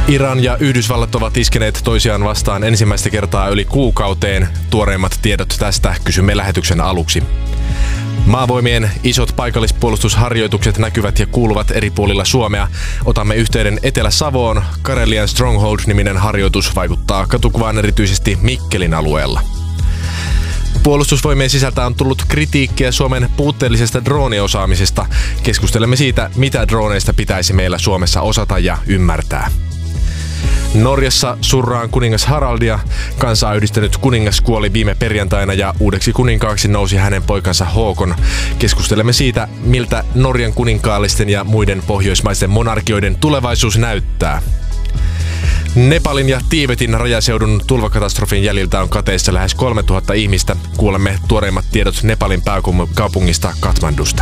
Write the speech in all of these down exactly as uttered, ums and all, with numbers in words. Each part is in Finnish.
Iran ja Yhdysvallat ovat iskeneet toisiaan vastaan ensimmäistä kertaa yli kuukauteen. Tuoreimmat tiedot tästä kysymme lähetyksen aluksi. Maavoimien isot paikallispuolustusharjoitukset näkyvät ja kuuluvat eri puolilla Suomea. Otamme yhteyden Etelä-Savoon. Karelian Stronghold-niminen harjoitus vaikuttaa katukuvaan erityisesti Mikkelin alueella. Puolustusvoimien sisältä on tullut kritiikkiä Suomen puutteellisesta drooniosaamisesta. Keskustelemme siitä, mitä drooneista pitäisi meillä Suomessa osata ja ymmärtää. Norjassa surraan kuningas Haraldia. Kansaa yhdistänyt kuningas kuoli viime perjantaina ja uudeksi kuninkaaksi nousi hänen poikansa Håkon. Keskustelemme siitä, miltä Norjan kuninkaallisten ja muiden pohjoismaisten monarkioiden tulevaisuus näyttää. Nepalin ja Tiibetin rajaseudun tulvakatastrofin jäljiltä on kateissa lähes kolmetuhatta ihmistä. Kuulemme tuoreimmat tiedot Nepalin pääkaupungista Kathmandusta.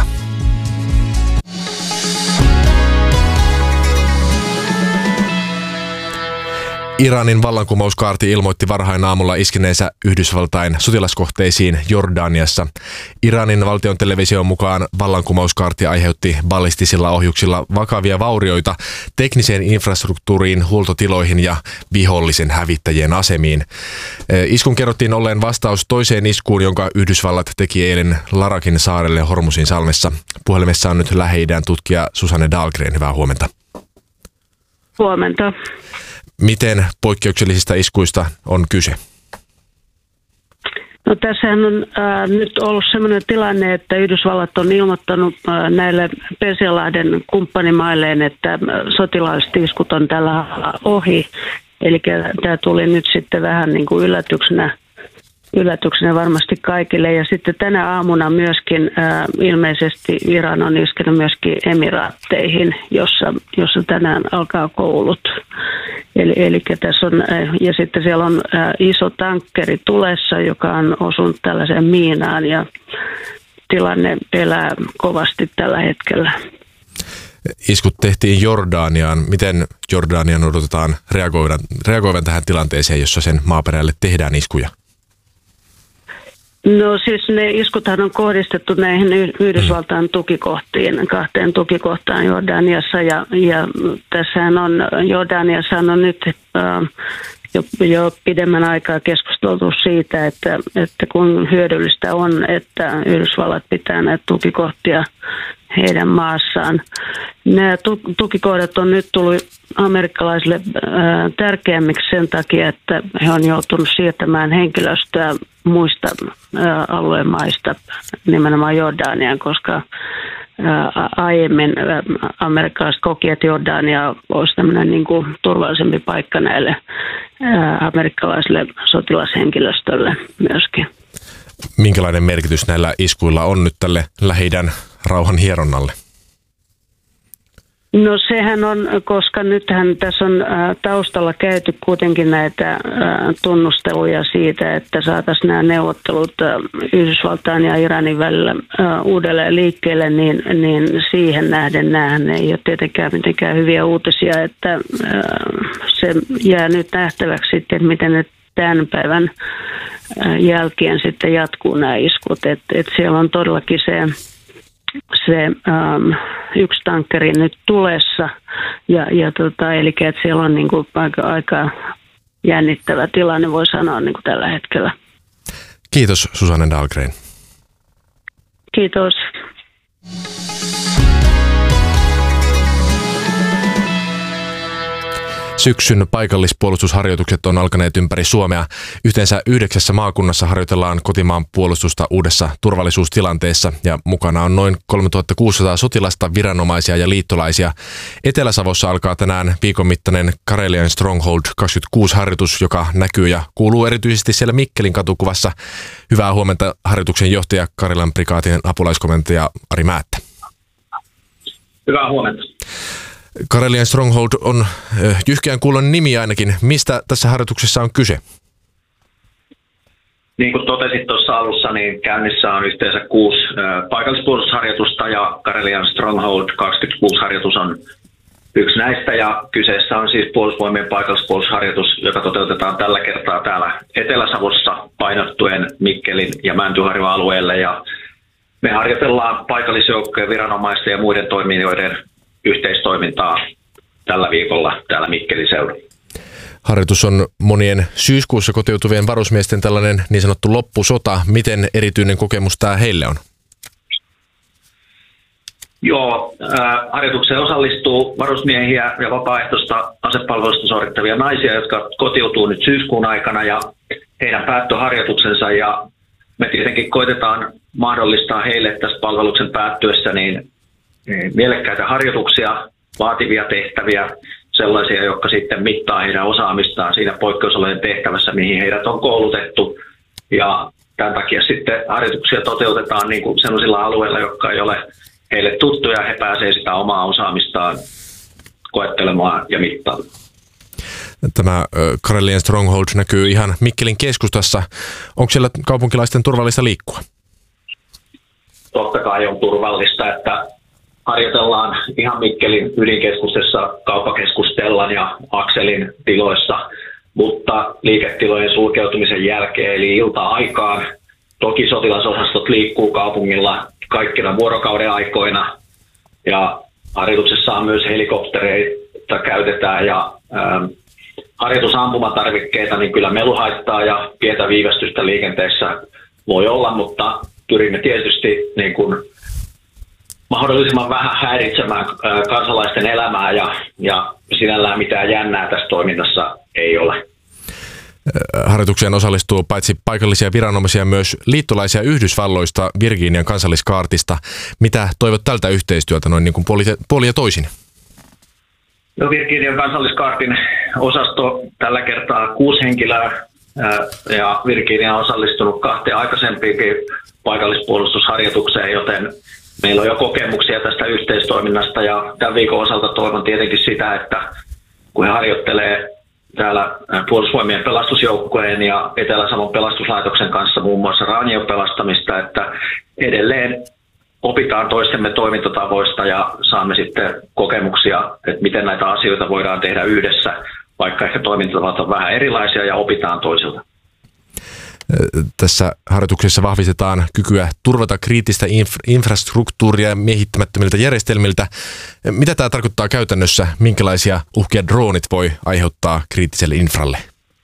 Iranin vallankumouskaarti ilmoitti varhain aamulla iskeneensä Yhdysvaltain sotilaskohteisiin Jordaniassa. Iranin valtion television mukaan vallankumouskaarti aiheutti ballistisilla ohjuksilla vakavia vaurioita tekniseen infrastruktuuriin, huoltotiloihin ja vihollisen hävittäjien asemiin. Iskun kerrottiin olleen vastaus toiseen iskuun, jonka Yhdysvallat teki eilen Larakin saarelle Hormusin salmessa. Puhelimessa on nyt Lähi-idän tutkija Susanne Dahlgren. Hyvää huomenta. Huomenta. Miten poikkeuksellisista iskuista on kyse? No, tässähän on äh, nyt ollut sellainen tilanne, että Yhdysvallat on ilmoittanut äh, näille Persianlahden kumppanimailleen, että sotilaalliset iskut on tällä ohi. Eli tämä tuli nyt sitten vähän niin kuin yllätyksenä, yllätyksenä varmasti kaikille. Ja sitten tänä aamuna myöskin äh, ilmeisesti Iran on iskenyt myöskin Emiraatteihin, jossa, jossa tänään alkaa koulut. Eli, eli tässä on, ja sitten siellä on ä, iso tankkeri tulessa, joka on osunut tällaiseen miinaan ja tilanne elää kovasti tällä hetkellä. Iskut tehtiin Jordaniaan. Miten Jordanian odotetaan reagoivan, reagoivan tähän tilanteeseen, jossa sen maaperälle tehdään iskuja? No siis ne iskuthan on kohdistettu näihin Yhdysvaltain tukikohtiin, kahteen tukikohtaan Jordaniassa ja, ja tässähän on, Jordaniassa on nyt äh, jo, jo pidemmän aikaa keskusteltu siitä, että, että kun hyödyllistä on, että Yhdysvallat pitää näitä tukikohtia heidän maassaan. Nämä tukikohdat on nyt tullut amerikkalaisille ää, tärkeämmiksi sen takia, että he on joutunut siirtämään henkilöstöä muista ää, alueen maista, nimenomaan Jordaniaan, koska ää, aiemmin ää, amerikkalaiset koki, että Jordania olisi tämmöinen niin kuin turvallisempi paikka näille ää, amerikkalaisille sotilashenkilöstölle myöskin. Minkälainen merkitys näillä iskuilla on nyt tälle Lähi-idän rauhan hieronnalle? No sehän on, koska nythän tässä on taustalla käyty kuitenkin näitä tunnusteluja siitä, että saataisiin nämä neuvottelut Yhdysvaltain ja Iranin välillä uudelleen liikkeelle, niin, niin siihen nähden näähän ei ole tietenkään mitenkään hyviä uutisia, että se jää nyt nähtäväksi sitten, miten nyt tämän päivän jälkeen sitten jatkuu nämä iskut, että et siellä on todellakin se se ähm, yksi tankkeri nyt tulessa, ja, ja tota, eli että siellä on niin kuin aika, aika jännittävä tilanne, voi sanoa niin kuin tällä hetkellä. Kiitos Susanne Dahlgren. Kiitos. Syksyn paikallispuolustusharjoitukset on alkaneet ympäri Suomea. Yhteensä yhdeksässä maakunnassa harjoitellaan kotimaan puolustusta uudessa turvallisuustilanteessa ja mukana on noin kolmetuhattakuusisataa sotilasta, viranomaisia ja liittolaisia. Etelä-Savossa alkaa tänään viikon mittainen Karelian Stronghold kaksikymmentäkuusi-harjoitus, joka näkyy ja kuuluu erityisesti siellä Mikkelin katukuvassa. Hyvää huomenta harjoituksen johtaja Karelian prikaatin apulaiskomentaja Ari Määttä. Hyvää huomenta. Karelian Stronghold on jyhkeän kuulon nimi ainakin. Mistä tässä harjoituksessa on kyse? Niin kuin totesit tuossa alussa, niin käynnissä on yhteensä kuusi paikallispuolustusharjoitusta ja Karelian Stronghold kaksikymmentäkuusi-harjoitus on yksi näistä. Ja kyseessä on siis puolustusvoimien paikallispuolustusharjoitus, joka toteutetaan tällä kertaa täällä Etelä-Savossa painottuen Mikkelin ja Mäntyharjun alueelle. Ja me harjoitellaan paikallisjoukkojen, viranomaisten ja muiden toimijoiden yhteistoimintaa tällä viikolla täällä Mikkelin seudulla. Harjoitus on monien syyskuussa kotiutuvien varusmiesten tällainen niin sanottu loppusota. Miten erityinen kokemus tämä heille on? Joo, äh, harjoitukseen osallistuu varusmiehiä ja vapaaehtoista asepalvelusta suorittavia naisia, jotka kotiutuu nyt syyskuun aikana ja heidän päättöharjoituksensa. Ja me tietenkin koitetaan mahdollistaa heille tässä palveluksen päättyessä niin mielekkäitä harjoituksia, vaativia tehtäviä, sellaisia, jotka sitten mittaa heidän osaamistaan siinä poikkeusolojen tehtävässä, mihin heidät on koulutettu. Ja tämän takia sitten harjoituksia toteutetaan niin kuin sellaisilla alueilla, jotka ei ole heille tuttuja, he pääsevät sitä omaa osaamistaan koettelemaan ja mittaamaan. Tämä Karelian Stronghold näkyy ihan Mikkelin keskustassa. Onko siellä kaupunkilaisten turvallista liikkua? Totta kai on turvallista, että harjoitellaan ihan Mikkelin ydinkeskustassa Kauppakeskus Stellan ja Akselin tiloissa, mutta liiketilojen sulkeutumisen jälkeen eli ilta-aikaan toki sotilasosastot liikkuu kaupungilla kaikkina vuorokauden aikoina ja harjoituksessa on myös helikoptereita käytetään ja ähm, harjoitusampumatarvikkeita, niin kyllä melu haittaa ja pientä viivästystä liikenteessä voi olla, mutta pyrimme tietysti niin kuin mahdollisimman vähän häiritsemään kansalaisten elämää ja, ja sinällään mitään jännää tässä toiminnassa ei ole. Harjoitukseen osallistuu paitsi paikallisia viranomaisia myös liittolaisia Yhdysvalloista, Virginian kansalliskaartista. Mitä toivot tältä yhteistyöltä noin niin kuin puoli, puoli ja toisin? No, Virginian kansalliskaartin osasto tällä kertaa kuusi henkilöä ja Virginia on osallistunut kahteen aikaisempiinkin paikallispuolustusharjoitukseen, joten meillä on jo kokemuksia tästä yhteistoiminnasta ja tämän viikon osalta toivon tietenkin sitä, että kun he harjoittelee täällä Puolustusvoimien pelastusjoukkojen ja Etelä-Savon pelastuslaitoksen kanssa muun muassa raanion pelastamista, että edelleen opitaan toistemme toimintatavoista ja saamme sitten kokemuksia, että miten näitä asioita voidaan tehdä yhdessä, vaikka ehkä toimintatavat on vähän erilaisia ja opitaan toisilta. Tässä harjoituksessa vahvistetaan kykyä turvata kriittistä inf- infrastruktuuria miehittämättömiltä järjestelmiltä. Mitä tämä tarkoittaa käytännössä? Minkälaisia uhkia droonit voi aiheuttaa kriittiselle infralle?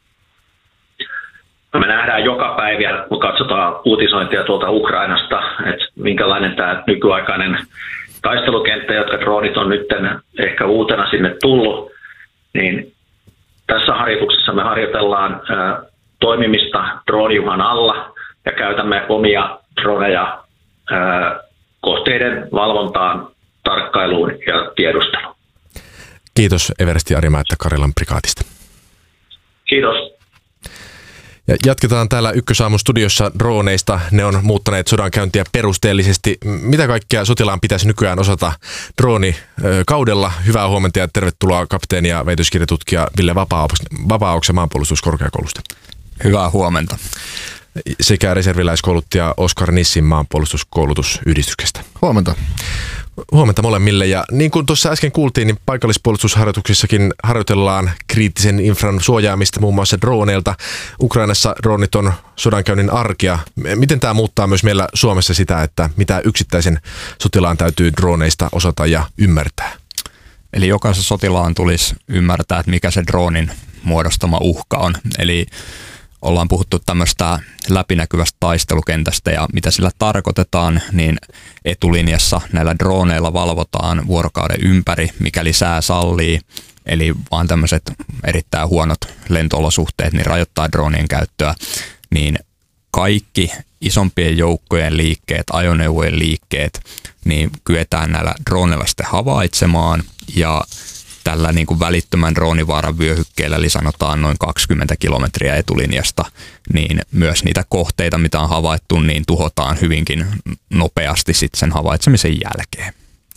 No, me nähdään joka päivä, kun katsotaan uutisointia tuolta Ukrainasta, että minkälainen tämä nykyaikainen taistelukenttä, jotka droonit on nyt ehkä uutena sinne tullut, niin tässä harjoituksessa me harjoitellaan ää, toimimista drooniuhan alla ja käytämme omia droneja ää, kohteiden valvontaan, tarkkailuun ja tiedusteluun. Kiitos Eversti Arimäettä Karjalan prikaatista. Kiitos. Ja jatketaan täällä Ykkösaamun studiossa droneista. Ne on muuttaneet sodankäyntiä perusteellisesti. Mitä kaikkea sotilaan pitäisi nykyään osata droonikaudella? Hyvää huomenta ja tervetuloa kapteeni ja väitöskirjatutkija Ville Vapaaoksen maanpuolustuskorkeakoulusta. Hyvää huomenta. Sekä reserviläiskouluttaja Oskar Nissin maanpuolustuskoulutusyhdistyksestä. Huomenta. Huomenta molemmille. Ja niin kuin tuossa äsken kuultiin, niin paikallispuolustusharjoituksissakin harjoitellaan kriittisen infran suojaamista muun muassa droneilta. Ukrainassa dronit on sodankäynnin arkea. Miten tämä muuttaa myös meillä Suomessa sitä, että mitä yksittäisen sotilaan täytyy droneista osata ja ymmärtää? Eli jokaisen sotilaan tulisi ymmärtää, että mikä se dronin muodostama uhka on. Eli ollaan puhuttu tämmöistä läpinäkyvästä taistelukentästä ja mitä sillä tarkoitetaan, niin etulinjassa näillä droneilla valvotaan vuorokauden ympäri, mikäli sää sallii. Eli vaan tämmöiset erittäin huonot lento-olosuhteet niin rajoittaa dronien käyttöä, niin kaikki isompien joukkojen liikkeet, ajoneuvojen liikkeet, niin kyetään näillä droneilla sitten havaitsemaan ja tällä niin kuin välittömän droonivaaran vyöhykkeellä, eli sanotaan noin kaksikymmentä kilometriä etulinjasta, niin myös niitä kohteita, mitä on havaittu, niin tuhotaan hyvinkin nopeasti sitten sen havaitsemisen jälkeen.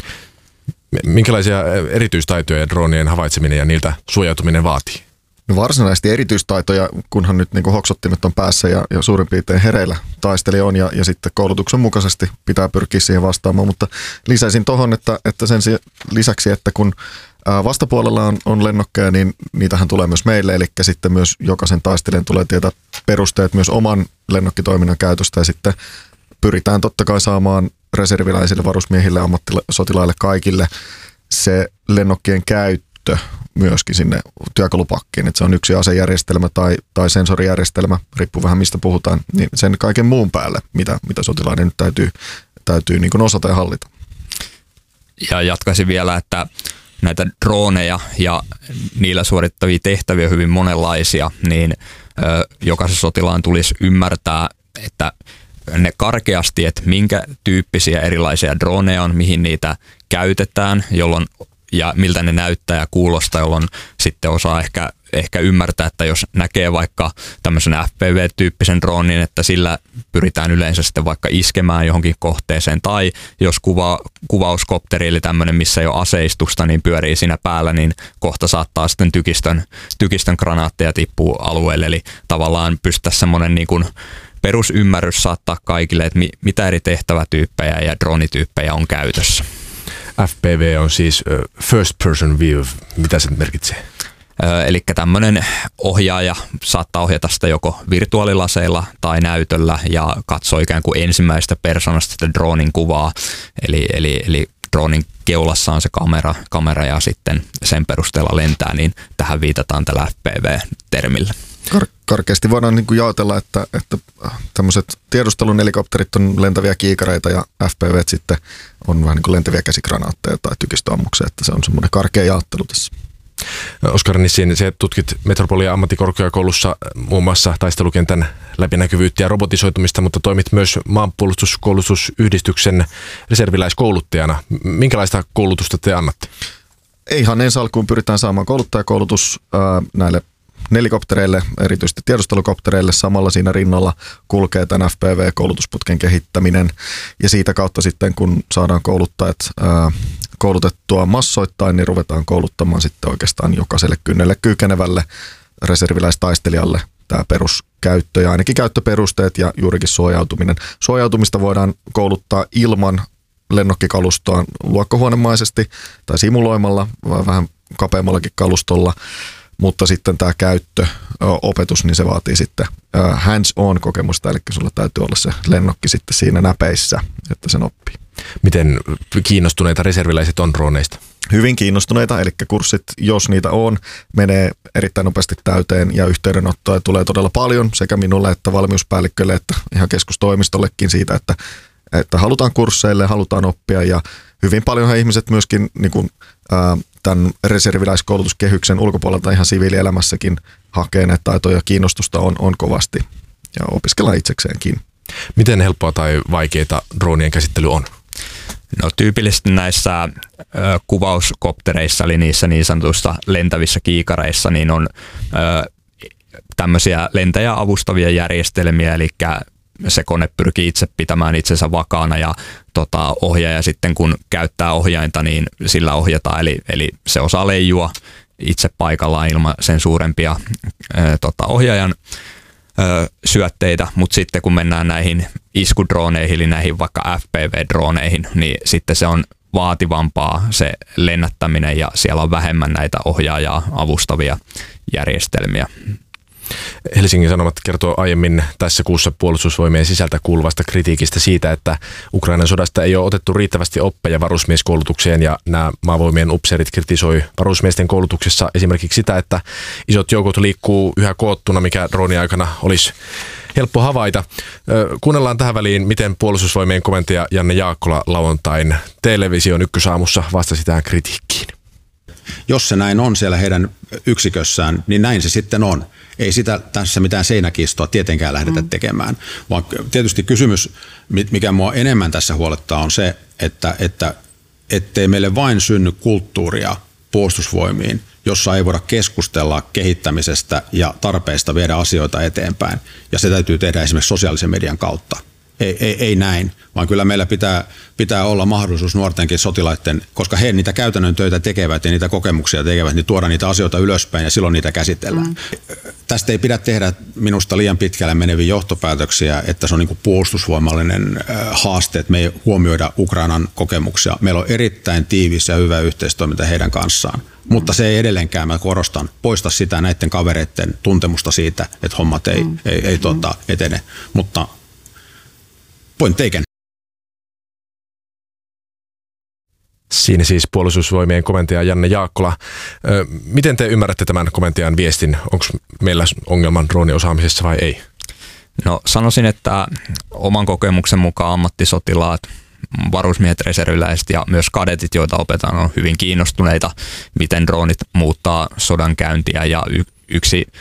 Minkälaisia erityistaitoja droonien havaitseminen ja niiltä suojautuminen vaatii? No varsinaisesti erityistaitoja, kunhan nyt niin kuin hoksottimet on päässä ja, ja suurin piirtein hereillä taistelija on ja, ja sitten koulutuksen mukaisesti pitää pyrkiä siihen vastaamaan, mutta lisäisin tuohon, että, että sen lisäksi, että kun vastapuolella on, on lennokkeja, niin niitähän tulee myös meille, eli sitten myös jokaisen taistelijan tulee tietää perusteet myös oman lennokkitoiminnan käytöstä ja sitten pyritään totta kai saamaan reserviläisille, varusmiehille, ammattisotilaille, kaikille se lennokkien käy, käyttö myöskin sinne työkalupakkiin, että se on yksi asejärjestelmä tai, tai sensorijärjestelmä, riippuu vähän mistä puhutaan, niin sen kaiken muun päälle, mitä, mitä sotilaiden nyt täytyy, täytyy niin kuin osata ja hallita. Ja jatkaisin vielä, että näitä droneja ja niillä suorittavia tehtäviä on hyvin monenlaisia, niin ö, jokaisen sotilaan tulisi ymmärtää, että ne karkeasti, että minkä tyyppisiä erilaisia droneja on, mihin niitä käytetään, jolloin ja miltä ne näyttää ja kuulostaa, jolloin sitten osaa ehkä, ehkä ymmärtää, että jos näkee vaikka tämmöisen F P V-tyyppisen dronin, että sillä pyritään yleensä sitten vaikka iskemään johonkin kohteeseen, tai jos kuva, kuvauskopteri, eli tämmöinen, missä ei ole aseistusta, niin pyörii siinä päällä, niin kohta saattaa sitten tykistön, tykistön granaatteja tippua alueelle, eli tavallaan pystyttäisiin semmoinen niin kuin perusymmärrys saattaa kaikille, että mi, mitä eri tehtävätyyppejä ja dronityyppejä on käytössä. F P V on siis first person view. Mitä se merkitsee? Eli tämmöinen ohjaaja saattaa ohjata sitä joko virtuaalilaseilla tai näytöllä ja katsoo ikään kuin ensimmäistä persoonasta sitä dronin kuvaa. Eli, eli, eli dronin keulassa on se kamera, kamera ja sitten sen perusteella lentää, niin tähän viitataan tällä F P V-termillä. Kar- karkeasti voidaan niin kuin jaotella, että, että tämmöiset tiedustelun helikopterit on lentäviä kiikareita ja F P V sitten on vähän niin kuin lentäviä käsigranaatteja tai tykistöammuksia, että se on semmoinen karkea jaottelu tässä. Oskar Nissin, se tutkit Metropolia ammattikorkeakoulussa muun muassa taistelukentän läpinäkyvyyttä ja robotisoitumista, mutta toimit myös maanpuolustuskoulutusyhdistyksen reserviläiskouluttajana. Minkälaista koulutusta te annatte? Ihan ensi alkuun pyritään saamaan kouluttajakoulutus ää, näille nelikoptereille, erityisesti tiedustelukoptereille. Samalla siinä rinnalla kulkee tämän F P V-koulutusputken kehittäminen ja siitä kautta sitten kun saadaan kouluttajat ää, koulutettua massoittain, niin ruvetaan kouluttamaan sitten oikeastaan jokaiselle kynnelle kykenevälle reserviläistaistelijalle tämä peruskäyttö ja ainakin käyttöperusteet ja juurikin suojautuminen. Suojautumista voidaan kouluttaa ilman lennokkikalustoa luokkahuonemaisesti tai simuloimalla, vähän kapeammallakin kalustolla, mutta sitten tämä käyttöopetus, niin se vaatii sitten hands-on kokemusta, eli sulla täytyy olla se lennokki sitten siinä näpeissä, että sen oppii. Miten kiinnostuneita reserviläiset on droneista? Hyvin kiinnostuneita, eli kurssit, jos niitä on, menee erittäin nopeasti täyteen ja yhteydenottoja tulee todella paljon sekä minulle että valmiuspäällikkölle että ihan keskustoimistollekin siitä, että, että halutaan kursseille, halutaan oppia ja hyvin paljonhan ihmiset myöskin niin kuin, ää, tämän reserviläiskoulutuskehyksen ulkopuolelta ihan siviilielämässäkin hakee näitä taitoja ja kiinnostusta on, on kovasti ja opiskellaan itsekseenkin. Miten helppoa tai vaikeita dronien käsittely on? No tyypillisesti näissä ö, kuvauskoptereissa, eli niissä niin sanotuissa lentävissä kiikareissa, niin on ö, tämmöisiä lentäjä avustavia järjestelmiä, eli se kone pyrkii itse pitämään itsensä vakaana ja tota, ohjaaja sitten kun käyttää ohjainta, niin sillä ohjataan, eli, eli se osaa leijua itse paikallaan ilman sen suurempia ö, tota, ohjaajan ö, syötteitä, mutta sitten kun mennään näihin iskudrooneihin, eli näihin vaikka F P V-drooneihin, niin sitten se on vaativampaa se lennättäminen ja siellä on vähemmän näitä ohjaajaa avustavia järjestelmiä. Helsingin Sanomat kertoo aiemmin tässä kuussa puolustusvoimien sisältä kuuluvasta kritiikistä siitä, että Ukrainan sodasta ei ole otettu riittävästi oppeja varusmieskoulutukseen ja nämä maavoimien upseerit kritisoi varusmiesten koulutuksessa esimerkiksi sitä, että isot joukot liikkuu yhä koottuna, mikä drooni-aikana olisi helppo havaita. Kuunnellaan tähän väliin, miten puolustusvoimien komentaja Janne Jaakkola lauantain television ykkösaamussa vastasi tähän kritiikkiin. Jos se näin on siellä heidän yksikössään, niin näin se sitten on. Ei sitä tässä mitään seinäkistoa tietenkään lähdetä mm. tekemään, vaan tietysti kysymys, mikä mua enemmän tässä huolettaa, on se, että, että ettei meille vain synny kulttuuria puolustusvoimiin, jossa ei voida keskustella kehittämisestä ja tarpeesta viedä asioita eteenpäin. Ja se täytyy tehdä esimerkiksi sosiaalisen median kautta. Ei, ei, ei näin, vaan kyllä meillä pitää, pitää olla mahdollisuus nuortenkin sotilaiden, koska he niitä käytännön töitä tekevät ja niitä kokemuksia tekevät, niin tuoda niitä asioita ylöspäin ja silloin niitä käsitellään. Mm. Tästä ei pidä tehdä minusta liian pitkälle meneviä johtopäätöksiä, että se on niin kuin puolustusvoimallinen haaste, että me ei huomioida Ukrainan kokemuksia. Meillä on erittäin tiivis ja hyvä yhteistoiminta heidän kanssaan, mutta se ei edelleenkään, mä korostan, poista sitä näiden kavereiden tuntemusta siitä, että hommat ei, mm. ei, ei tuota, etene, mutta point taken. Siinä siis Puolustusvoimien komentaja Janne Jaakkola. Miten te ymmärrätte tämän komentajan viestin? Onko meillä ongelman drooniosaamisessa vai ei? No sanoisin, että oman kokemuksen mukaan ammattisotilaat, varusmiehet, reserviläiset ja myös kadetit, joita opetetaan, on hyvin kiinnostuneita, miten droonit muuttaa sodankäyntiä, ja y- yksi